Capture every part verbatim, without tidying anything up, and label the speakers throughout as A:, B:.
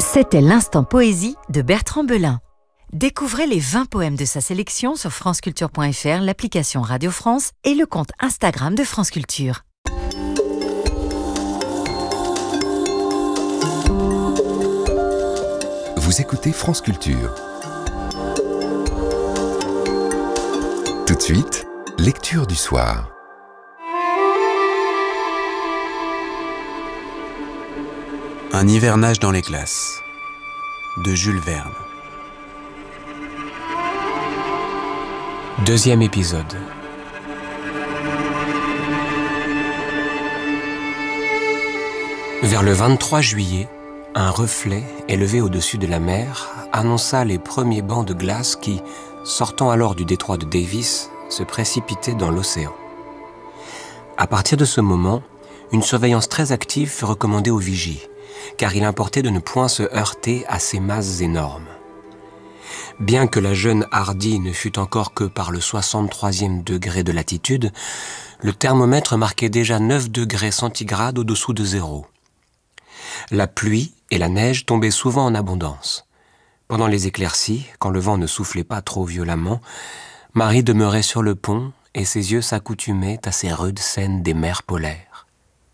A: C'était l'instant poésie de Bertrand Belin. Découvrez les vingt poèmes de sa sélection sur franceculture point f r, l'application Radio France et le compte Instagram de France Culture.
B: Vous écoutez France Culture. Tout de suite, lecture du soir.
C: Un hivernage dans les glaces, de Jules Verne. Deuxième épisode. Vers le vingt-trois juillet, un reflet élevé au-dessus de la mer annonça les premiers bancs de glace qui, sortant alors du détroit de Davis, se précipitaient dans l'océan. À partir de ce moment, une surveillance très active fut recommandée aux vigies, car il importait de ne point se heurter à ces masses énormes. Bien que la jeune Hardy ne fût encore que par le soixante-troisième degré de latitude, le thermomètre marquait déjà neuf degrés centigrades au-dessous de zéro. La pluie et la neige tombaient souvent en abondance. Pendant les éclaircies, quand le vent ne soufflait pas trop violemment, Marie demeurait sur le pont et ses yeux s'accoutumaient à ces rudes scènes des mers polaires.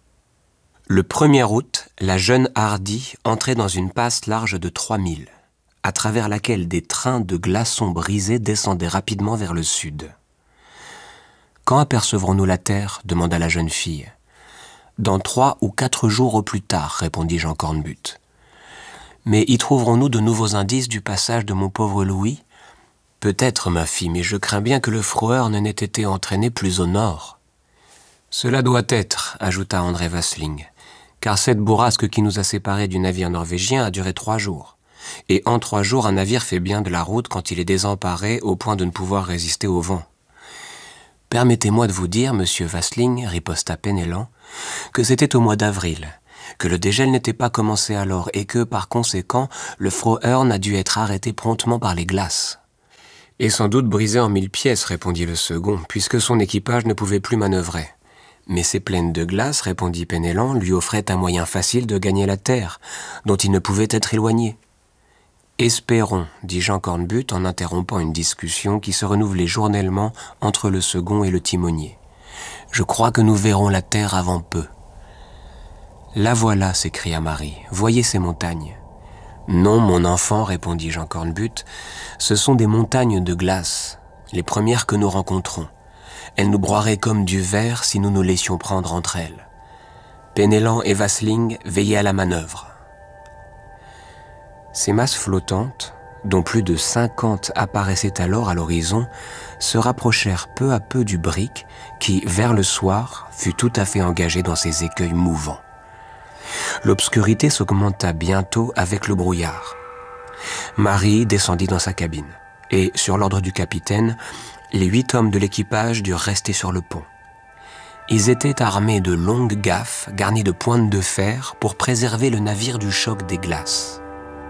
C: Le premier août, la jeune Hardy entrait dans une passe large de trois milles, à travers laquelle des trains de glaçons brisés descendaient rapidement vers le sud. « Quand apercevrons-nous la terre » demanda la jeune fille. « Dans trois ou quatre jours au plus tard » répondit Jean Cornbutte. « Mais y trouverons-nous de nouveaux indices du passage de mon pauvre Louis ?»« Peut-être, ma fille, mais je crains bien que le Fraueur n'ait été entraîné plus au nord. »« Cela doit être, » ajouta André Vasling, « car cette bourrasque qui nous a séparés du navire norvégien a duré trois jours. Et en trois jours, un navire fait bien de la route quand il est désemparé au point de ne pouvoir résister au vent. »« Permettez-moi de vous dire, monsieur Vasling, riposta Penellan, que c'était au mois d'avril, que le dégel n'était pas commencé alors et que, par conséquent, le Fraueur a dû être arrêté promptement par les glaces. »« Et sans doute brisé en mille pièces, répondit le second, puisque son équipage ne pouvait plus manœuvrer. »« Mais ces plaines de glace, répondit Penellan, lui offraient un moyen facile de gagner la terre, dont il ne pouvait être éloigné. »« Espérons, dit Jean Cornbutte en interrompant une discussion qui se renouvelait journellement entre le second et le timonier. Je crois que nous verrons la terre avant peu. »« La voilà, s'écria Marie, voyez ces montagnes. »« Non, mon enfant, répondit Jean Cornbutte, ce sont des montagnes de glace, les premières que nous rencontrons. Elles nous broieraient comme du verre si nous nous laissions prendre entre elles. Penellan et Vasling veillaient à la manœuvre. » Ces masses flottantes, dont plus de cinquante apparaissaient alors à l'horizon, se rapprochèrent peu à peu du brick qui, vers le soir, fut tout à fait engagé dans ses écueils mouvants. L'obscurité s'augmenta bientôt avec le brouillard. Marie descendit dans sa cabine, et, sur l'ordre du capitaine, les huit hommes de l'équipage durent rester sur le pont. Ils étaient armés de longues gaffes garnies de pointes de fer pour préserver le navire du choc des glaces.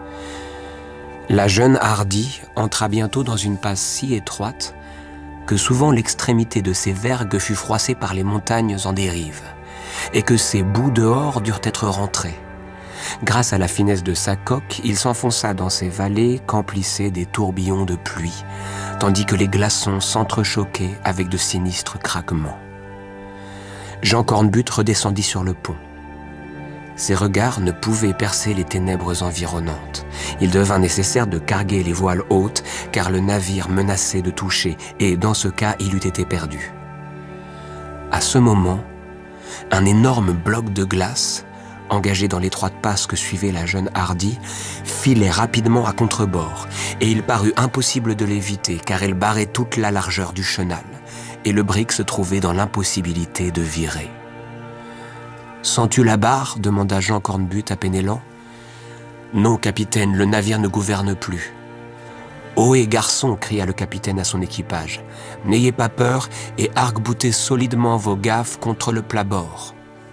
C: La jeune Hardy entra bientôt dans une passe si étroite que souvent l'extrémité de ses vergues fut froissée par les montagnes en dérive, et que ses bouts dehors durent être rentrés. Grâce à la finesse de sa coque, il s'enfonça dans ces vallées qu'emplissaient des tourbillons de pluie, tandis que les glaçons s'entrechoquaient avec de sinistres craquements. Jean Cornbutte redescendit sur le pont. Ses regards ne pouvaient percer les ténèbres environnantes. Il devint nécessaire de carguer les voiles hautes, car le navire menaçait de toucher, et dans ce cas, il eût été perdu. À ce moment, un énorme bloc de glace, engagé dans l'étroite passe que suivait la jeune Hardy, filait rapidement à contre-bord, et il parut impossible de l'éviter, car elle barrait toute la largeur du chenal, et le brick se trouvait dans l'impossibilité de virer. « Sens-tu la barre » demanda Jean Cornbutte à Penellan. « Non, capitaine, le navire ne gouverne plus. »« Ohé, garçon » cria le capitaine à son équipage. « N'ayez pas peur et arc-boutez solidement vos gaffes contre le plat-bord. »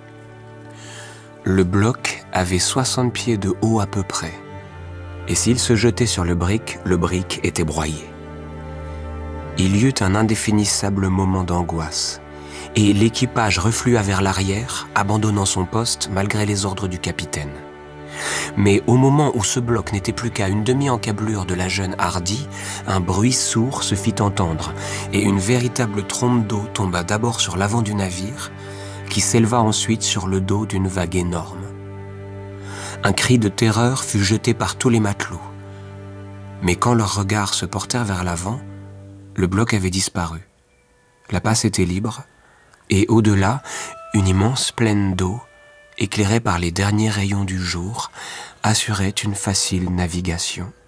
C: Le bloc avait soixante pieds de haut à peu près, et s'il se jetait sur le brick, le brick était broyé. Il y eut un indéfinissable moment d'angoisse, et l'équipage reflua vers l'arrière, abandonnant son poste malgré les ordres du capitaine. Mais au moment où ce bloc n'était plus qu'à une demi-encablure de la jeune Hardy, un bruit sourd se fit entendre et une véritable trombe d'eau tomba d'abord sur l'avant du navire, qui s'éleva ensuite sur le dos d'une vague énorme. Un cri de terreur fut jeté par tous les matelots. Mais quand leurs regards se portèrent vers l'avant, le bloc avait disparu. La passe était libre, et au-delà, une immense plaine d'eau, éclairée par les derniers rayons du jour, assurait une facile navigation.